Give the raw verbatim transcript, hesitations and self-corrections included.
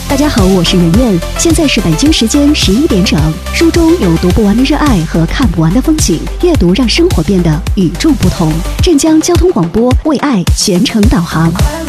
大家好，我是圆圆，现在是北京时间十一点整。书中有读不完的热爱和看不完的风景，阅读让生活变得与众不同。镇江交通广播为爱全程导航。